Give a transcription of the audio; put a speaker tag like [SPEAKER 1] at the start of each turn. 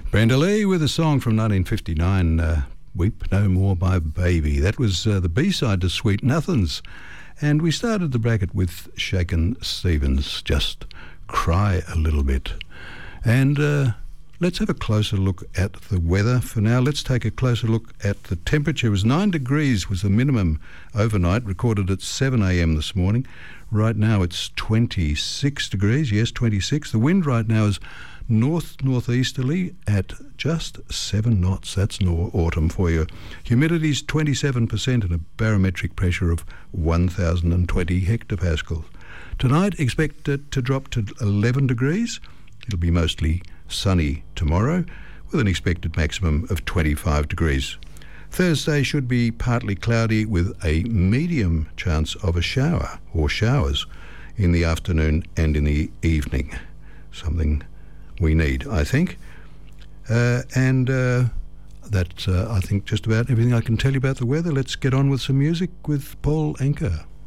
[SPEAKER 1] Brenda Lee with a song from 1959, Weep No More by Baby. That was the B-side to Sweet Nothings. And we started the bracket with Shakin' Stevens, Just Cry a Little Bit. And let's have a closer look at the weather. For now, let's take a closer look at the temperature. It was 9 degrees was the minimum overnight, recorded at 7 a.m. this morning. Right now it's 26 degrees, yes, 26. The wind right now is north-northeasterly at just 7 knots. That's autumn for you. Humidity's 27% and a barometric pressure of 1,020 hectopascals. Tonight, expect it to drop to 11 degrees. It'll be mostly sunny tomorrow with an expected maximum of 25 degrees. Thursday should be partly cloudy with a medium chance of a shower or showers in the afternoon and in the evening. Something we need, I think. That's, I think, just about everything I can tell you about the weather. Let's get on with some music with Paul Anka.